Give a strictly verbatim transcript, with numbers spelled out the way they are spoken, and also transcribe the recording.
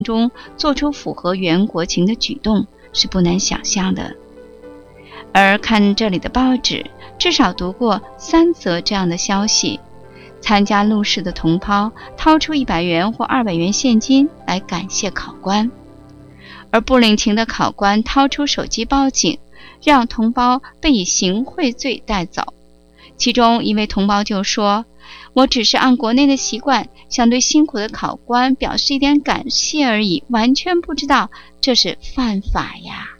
中做出符合原国情的举动是不难想象的。而看这里的报纸，至少读过三则这样的消息：参加录试的同胞掏出一百元或二百元现金来感谢考官，而不领情的考官掏出手机报警，让同胞被以行贿罪带走。其中一位同胞就说：“我只是按国内的习惯，想对辛苦的考官表示一点感谢而已，完全不知道这是犯法呀。”